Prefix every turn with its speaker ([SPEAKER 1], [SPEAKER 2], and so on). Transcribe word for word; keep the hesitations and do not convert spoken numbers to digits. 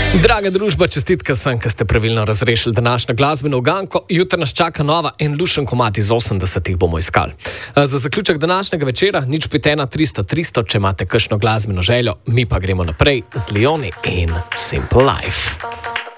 [SPEAKER 1] Draga družba, čestitke sem, ker ste pravilno razrešili današnjo glasbeno uganko. Jutri nas čaka nova en lušen komad iz osemdesetih bomo iskali. Za zaključek današnjega večera nič pet ena tristo tristo, če imate kakšno glasbeno željo, mi pa gremo naprej z Leoni in Simple Life.